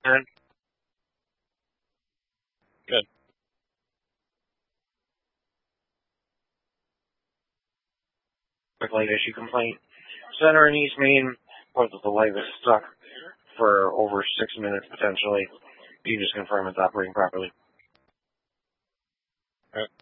And good. Quick light issue complaint. Center and East Main, both of the light was stuck for over 6 minutes potentially. You can just confirm it's operating properly.